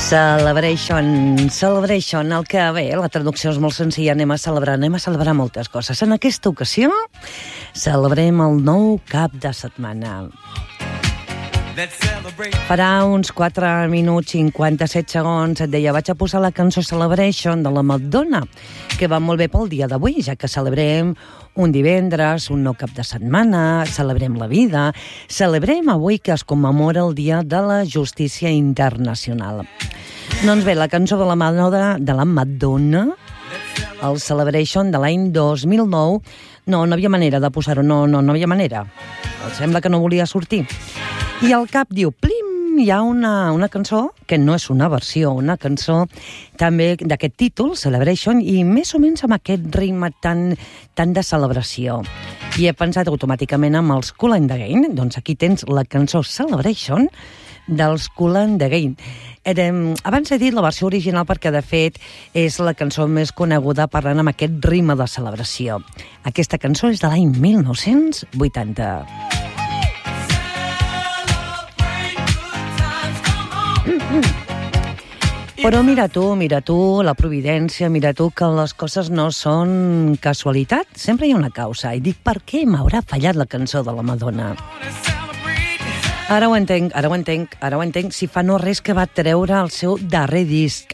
Celebration, el que bé, la traducció és molt senzilla, anem a celebrar moltes coses. En aquesta ocasió celebrem el nou cap de setmana. Farà uns 4 minuts 57 segons et deia, vaig a posar la cançó Celebration de la Madonna, que va molt bé pel dia d'avui, ja que celebrem un divendres, un nou cap de setmana, celebrem la vida, celebrem avui que es commemora el Dia de la Justícia Internacional. Doncs bé, la cançó de la Madonna, el Celebration de l'any 2009, no havia manera de posar-ho, no havia manera. Sembla que no volia sortir. I al cap diu, plim, hi ha una cançó, que no és una versió, una cançó també d'aquest títol, Celebration, i més o menys amb aquest ritme tan de celebració. I he pensat automàticament amb els Kool and the Gang, doncs aquí tens la cançó Celebration dels Kool and the Gang. Abans he dit la versió original perquè, de fet, és la cançó més coneguda parlant amb aquest ritme de celebració. Aquesta cançó és de l'any 1980. Però mira tu, la providència, mira tu que les coses no són casualitat, sempre hi ha una causa. I dic, per què m'haurà fallat la cançó de la Madonna? Ara ho entenc, si fa no res que va treure el seu darrer disc.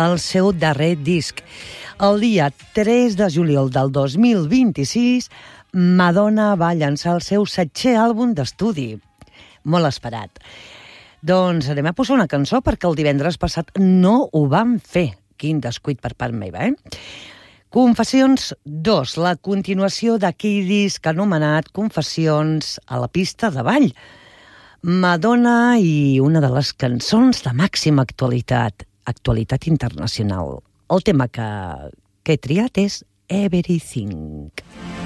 El dia 3 de juliol del 2026, Madonna va llançar el seu 7è àlbum d'estudi. Molt esperat. Doncs anem a posar una cançó perquè el divendres passat no ho vam fer. Quin descuit per part meva, Confessions 2, la continuació d'aquell disc anomenat Confessions a la pista de ball. Madonna i una de les cançons de màxima actualitat internacional. El tema que he triat és Everything.